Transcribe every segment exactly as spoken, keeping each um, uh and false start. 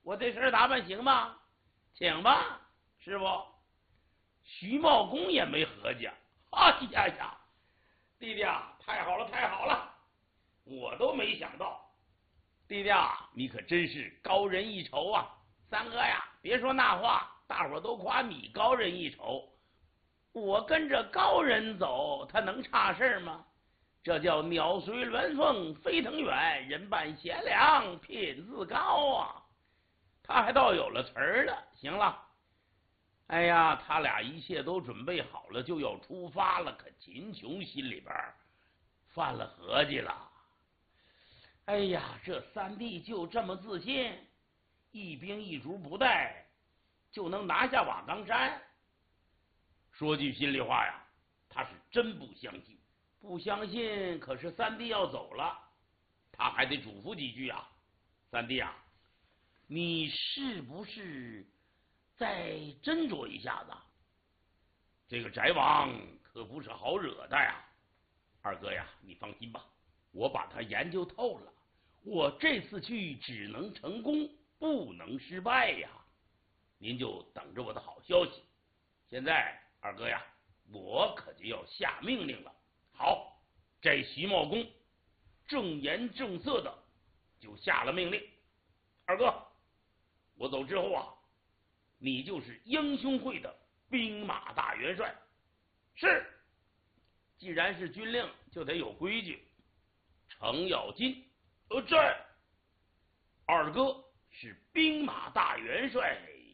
我这身打扮行吗？请吧，师傅。徐茂公也没合计，哎呀呀，弟弟啊，太好了，太好了，我都没想到。弟弟啊，你可真是高人一筹啊！三哥呀，别说那话，大伙都夸你高人一筹，我跟着高人走，他能差事吗？这叫鸟随鸾凤飞腾远，人伴贤良品自高啊！他还倒有了词儿了。行了，哎呀，他俩一切都准备好了，就要出发了。可秦琼心里边犯了合计了。哎呀，这三弟就这么自信，一兵一卒不带就能拿下瓦岗山？说句心里话呀，他是真不相信。不相信，可是三弟要走了，他还得嘱咐几句啊。三弟啊，你是不是再斟酌一下子？这个翟王可不是好惹的呀。二哥呀，你放心吧，我把他研究透了，我这次去只能成功，不能失败呀。您就等着我的好消息。现在二哥呀，我可就要下命令了。好，这徐茂公正言正色的就下了命令。二哥，我走之后啊，你就是英雄会的兵马大元帅。是，既然是军令，就得有规矩。程咬金，呃，在。二哥是兵马大元帅，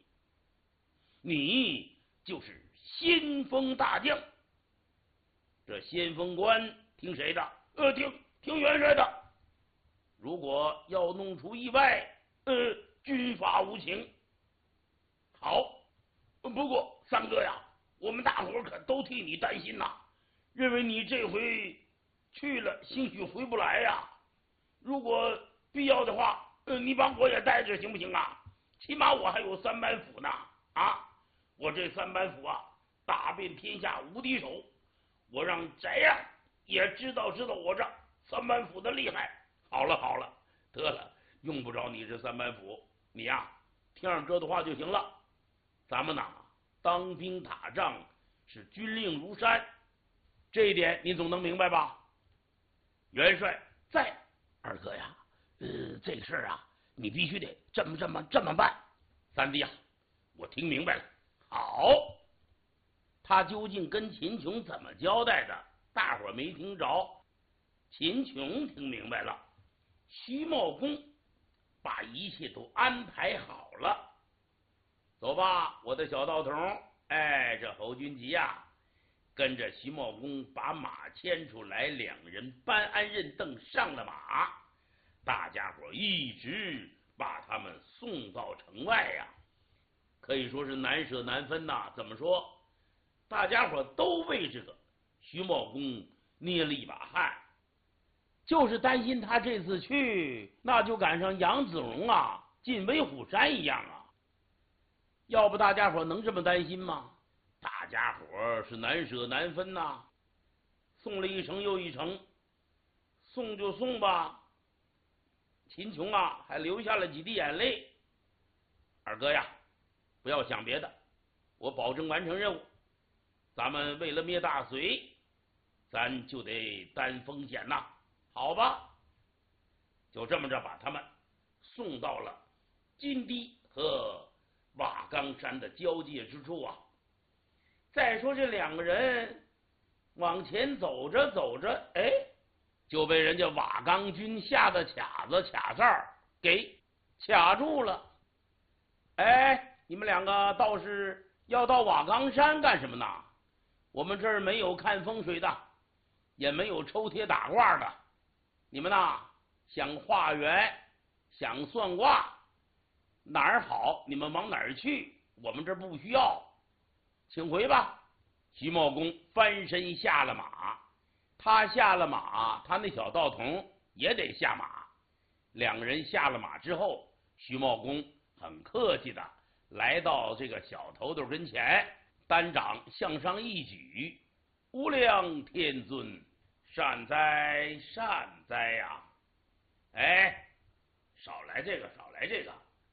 你就是先锋大将。这先锋官听谁的？呃，听听元帅的。如果要弄出意外，呃，军法无情。好，不过三哥呀，我们大伙可都替你担心呐，认为你这回去了，兴许回不来呀。如果必要的话，呃，你把我也带着行不行啊？起码我还有三板斧呢，啊，我这三板斧啊，打遍天下无敌手。我让翟呀也知道知道我这三板斧的厉害。好了好了，得了，用不着你这三板斧，你呀听上哥的话就行了。咱们呐，当兵打仗是军令如山，这一点你总能明白吧？元帅在。二哥呀，呃，这事儿啊，你必须得这么这么这么办。三弟啊，我听明白了。好，他究竟跟秦琼怎么交代的？大伙儿没听着，秦琼听明白了。徐茂公把一切都安排好了。走吧，我的小道童。哎，这侯君集呀、啊，跟着徐茂公把马牵出来，两人搬鞍认镫上了马。大家伙一直把他们送到城外呀、啊，可以说是难舍难分呐、啊。怎么说？大家伙都为这个徐茂公捏了一把汗，就是担心他这次去，那就赶上杨子荣啊进威虎山一样啊。要不大家伙能这么担心吗？大家伙是难舍难分呐、啊，送了一程又一程，送就送吧。秦琼啊，还流下了几滴眼泪。二哥呀，不要想别的，我保证完成任务。咱们为了灭大隋，咱就得担风险呐。好吧，就这么着把他们送到了金堤和瓦岗山的交界之处啊。再说这两个人往前走着走着，哎，就被人家瓦岗军下的卡子卡这儿给卡住了。哎，你们两个倒是要到瓦岗山干什么呢？我们这儿没有看风水的，也没有抽贴打卦的。你们呐，想化缘，想算卦，哪儿好你们往哪儿去，我们这儿不需要，请回吧。徐茂公翻身下了马，他下了马，他那小道童也得下马。两个人下了马之后，徐茂公很客气的来到这个小头头跟前，单掌向上一举：“无量天尊，善哉善哉呀、啊！哎，少来这个，少来这个，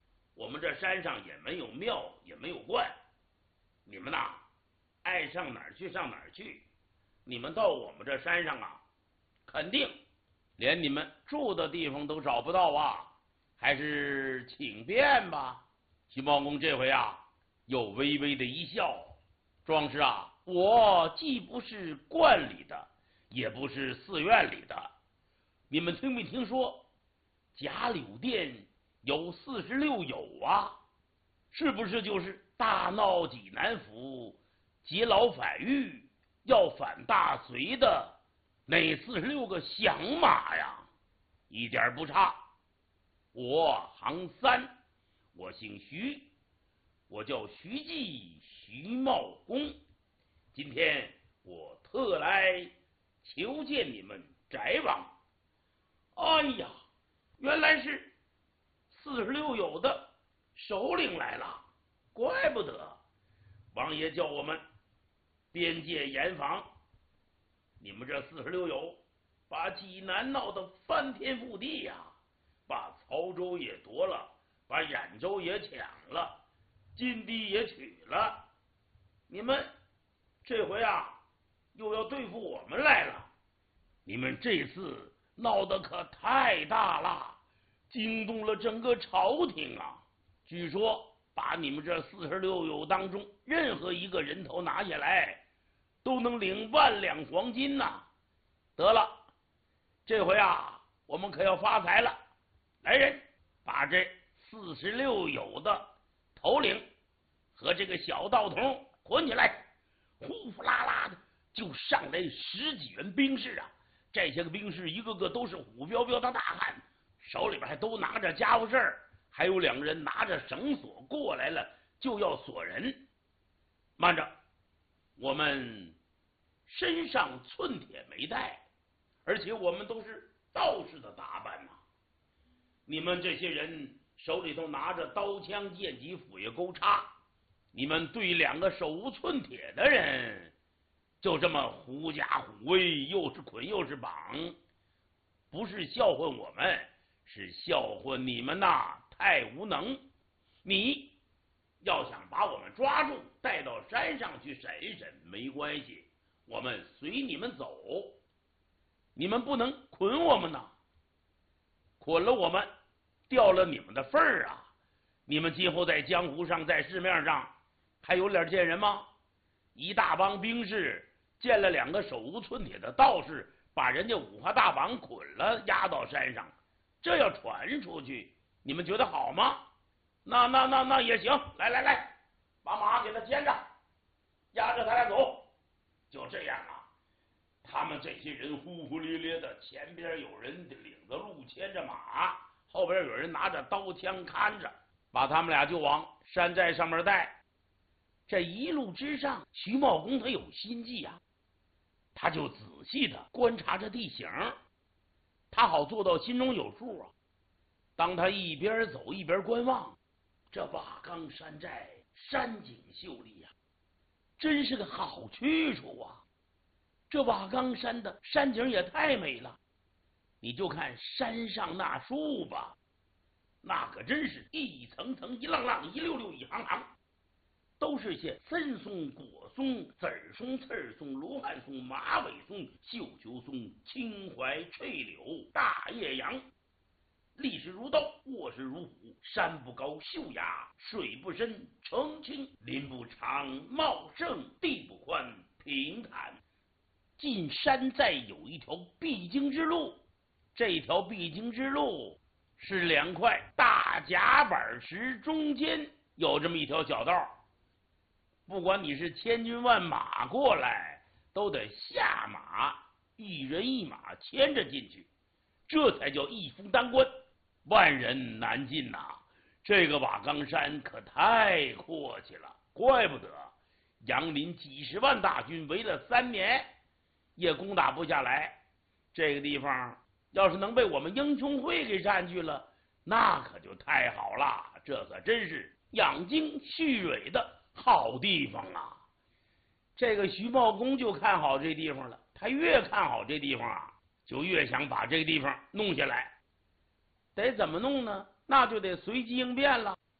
我们这山上也没有庙，也没有观，你们呐，爱上哪儿去上哪儿去。你们到我们这山上啊，肯定连你们住的地方都找不到啊，还是请便吧。徐茂公这回啊，又微微的一笑：“壮士啊，我既不是观里的，也不是寺院里的。你们听没听说贾柳店有四十六友啊？是不是就是大闹济南府，劫牢反狱，要反大隋的那四十六个响马呀？一点不差。我行三，我姓徐，我叫徐继，徐茂公。今天我特来求见你们翟王。”哎呀，原来是四十六友的首领来了，怪不得王爷叫我们边界严防。你们这四十六友把济南闹得翻天覆地呀、啊，把曹州也夺了，把兖州也抢了，晋地也取了。你们这回啊，又要对付我们来了。你们这次闹得可太大了，惊动了整个朝廷啊！据说把你们这四十六友当中任何一个人头拿下来，都能领万两黄金呐、啊！得了，这回啊，我们可要发财了！来人，把这四十六友的头领和这个小道童捆起来！呼呼啦啦的就上来十几员兵士啊！这些个兵士一个个都是虎彪彪的大汉，手里边还都拿着家伙事儿，还有两个人拿着绳索过来了，就要锁人。慢着，我们身上寸铁没带，而且我们都是道士的打扮呐、啊。你们这些人手里头拿着刀枪剑戟斧钺钩叉，你们对两个手无寸铁的人就这么狐假虎威，又是捆又是绑，不是笑话我们，是笑话你们呐，太无能。你要想把我们抓住带到山上去审一审没关系，我们随你们走，你们不能捆我们呐，捆了我们掉了你们的份儿啊！你们今后在江湖上在市面上还有脸见人吗？一大帮兵士见了两个手无寸铁的道士，把人家五花大绑捆了，押到山上，这要传出去，你们觉得好吗？那那那那也行，来来来，把马给他牵着，押着他俩走。就这样啊，他们这些人呼呼咧咧的，前边有人领着路牵着马，后边有人拿着刀枪看着，把他们俩就往山寨上面带。这一路之上，徐茂公他有心计啊，他就仔细的观察着地形，他好做到心中有数啊。当他一边走一边观望，这瓦岗山寨山景秀丽呀、啊，真是个好去处啊！这瓦岗山的山景也太美了，你就看山上那树吧，那可真是一层层一浪浪一溜溜一行行，都是些森松、果松、籽儿松、刺儿松、罗汉松、马尾松、绣球松、青槐、翠柳、大叶杨，立势如刀，卧势如虎，山不高秀雅，水不深澄清，林不长茂盛，地不宽平坦。进山寨有一条必经之路，这条必经之路是两块大甲板石中间有这么一条小道，不管你是千军万马过来，都得下马，一人一马牵着进去，这才叫一夫当关，万人难进呐、啊！这个瓦岗山可太阔气了，怪不得杨林几十万大军围了三年也攻打不下来。这个地方要是能被我们英雄会给占据了，那可就太好了，这可真是养精蓄锐的好地方啊！这个徐茂公就看好这地方了，他越看好这地方啊，就越想把这个地方弄下来。得怎么弄呢？那就得随机应变了。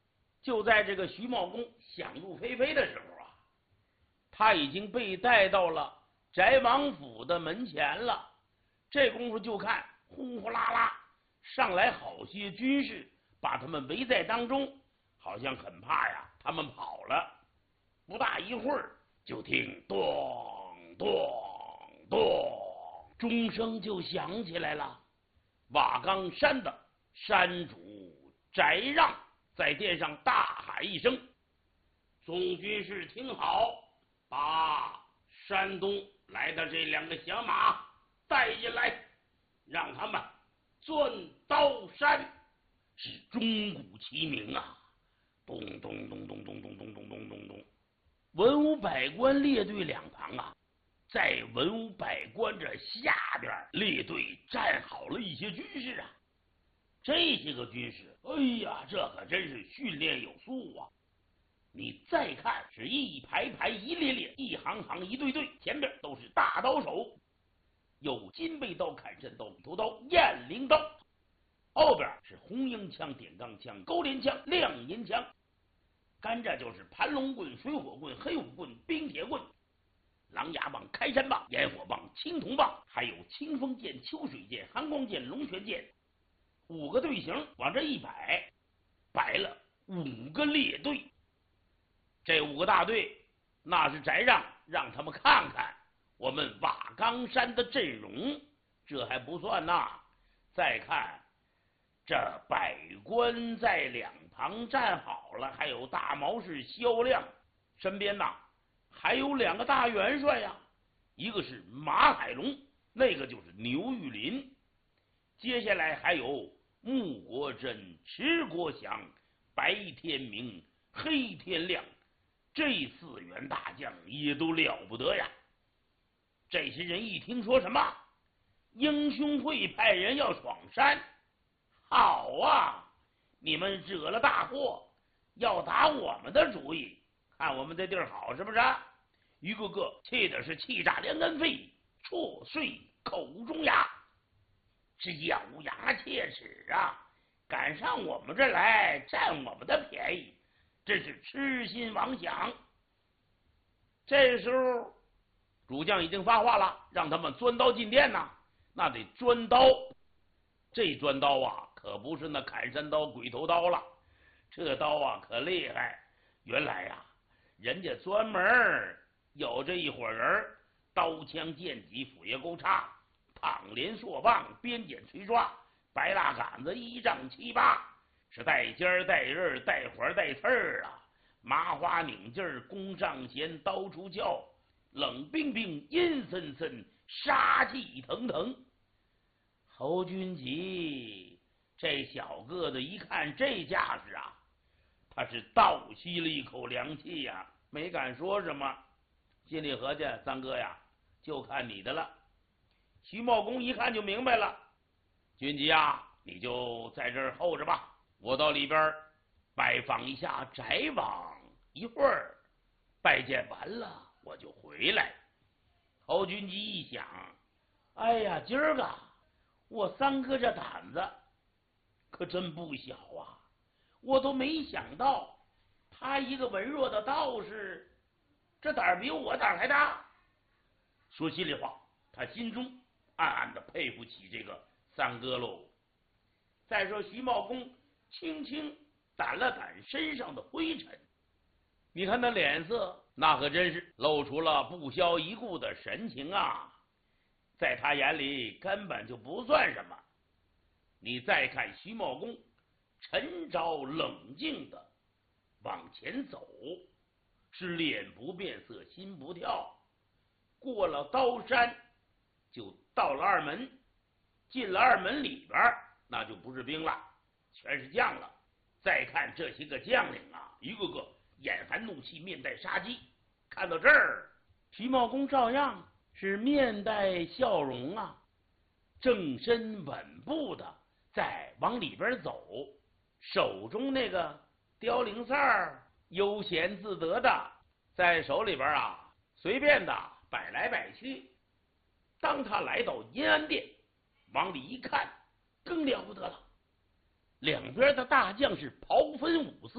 就在这个徐茂公想入非非的时候啊，他已经被带到了翟王府的门前了。这功夫就看轰呼啦啦上来好些军士，把他们围在当中，好像很怕呀，他们跑了。不大一会儿，就听咚咚咚，钟声就响起来了。瓦岗山的山主翟让在殿上大喊一声：“众军士听好，把山东来的这两个响马带进来，让他们钻刀山。”是钟鼓齐鸣啊，咚咚咚咚咚咚咚咚咚咚咚。文武百官列队两旁啊，在文武百官这下边列队站好了一些军士啊。这些个军士，哎呀，这可真是训练有素啊！你再看，是一排排、一列列、一行行、一队队，前边都是大刀手，有金背刀、砍山刀、头刀、雁翎刀，后边是红缨枪、点钢枪、勾连枪、亮银枪，跟着就是盘龙棍、水火棍、黑虎棍、冰铁棍、狼牙棒、开山棒、烟火棒、青铜棒，还有清风剑、秋水剑、寒光剑、龙泉剑。五个队形往这一摆，摆了五个列队。这五个大队，那是翟让让他们看看我们瓦岗山的阵容。这还不算呐，再看这百官在两旁站好了，还有大毛士萧亮，身边呐还有两个大元帅呀，一个是马海龙，那个就是牛玉林。接下来还有穆国珍、迟国祥、白天明、黑天亮，这四员大将也都了不得呀。这些人一听说什么英雄会派人要闯山，好啊，你们惹了大祸，要打我们的主意，看我们这地儿好是不是？一个个气的是气炸两根肺，戳碎口中牙，是咬牙切齿啊！赶上我们这儿来占我们的便宜，真是痴心妄想。这时候主将已经发话了，让他们钻刀进殿呐，那得钻刀。这钻刀啊，可不是那砍山刀、鬼头刀了，这刀啊可厉害。原来呀、啊，人家专门有这一伙人，刀枪剑戟、斧钺钩叉、躺连槊棒、鞭锏锤抓、白蜡杆子一丈七八，是带尖带刃带环带刺儿啊，麻花拧劲儿，弓上弦，刀出鞘，冷冰冰，阴森森，杀气腾腾。侯君集这小个子一看这架势啊，他是倒吸了一口凉气呀、啊，没敢说什么，心里合计：三哥呀，就看你的了。徐茂公一看就明白了，君集啊，你就在这儿候着吧，我到里边拜访一下翟王，一会儿拜见完了我就回来。侯君集一想，哎呀，今儿个我三哥这胆子可真不小啊，我都没想到他一个文弱的道士，这胆儿比我胆儿还大。说心里话，他心中暗暗的佩服起这个三哥喽。再说徐茂公轻轻掸了掸身上的灰尘，你看那脸色，那可真是露出了不屑一顾的神情啊，在他眼里根本就不算什么。你再看徐茂公沉着冷静的往前走，是脸不变色心不跳，过了刀山就到了二门，进了二门里边，那就不是兵了，全是将了。再看这些个将领啊，一个个眼含怒气，面带杀机。看到这儿，徐茂公照样是面带笑容啊，正身稳步的在往里边走，手中那个凋零扇儿悠闲自得的在手里边啊随便的摆来摆去。当他来到阴安殿，往里一看，更了不得了，两边的大将是袍分五色，